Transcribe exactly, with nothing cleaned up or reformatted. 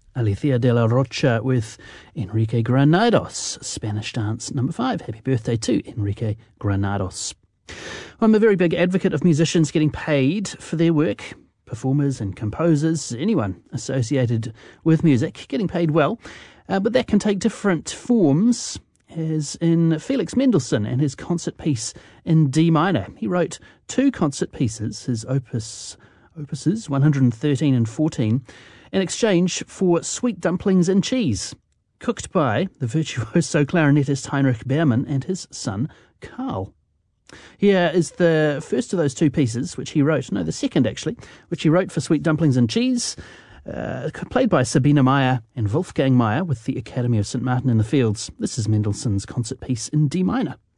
Alicia de la Rocha with Enrique Granados, Spanish dance number five. Happy birthday to Enrique Granados. I'm a very big advocate of musicians getting paid for their work. Performers and composers, anyone associated with music, getting paid well. Uh, but that can take different forms, as in Felix Mendelssohn and his concert piece in D minor. He wrote two concert pieces, his opus opuses one hundred thirteen and fourteen, in exchange for sweet dumplings and cheese, cooked by the virtuoso clarinetist Heinrich Behrmann and his son Karl. Here is the first of those two pieces, which he wrote, no, the second actually, which he wrote for Sweet Dumplings and Cheese, uh, played by Sabine Meyer and Wolfgang Meyer with the Academy of Saint Martin in the Fields. This is Mendelssohn's concert piece in D minor.